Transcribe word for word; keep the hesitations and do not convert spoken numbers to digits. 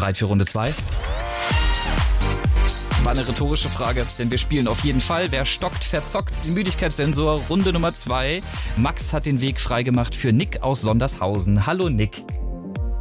Bereit für Runde zwei? War eine rhetorische Frage, denn wir spielen auf jeden Fall. Wer stockt, verzockt. Den Müdigkeitssensor, Runde Nummer zwei. Max hat den Weg freigemacht für Nick aus Sondershausen. Hallo Nick.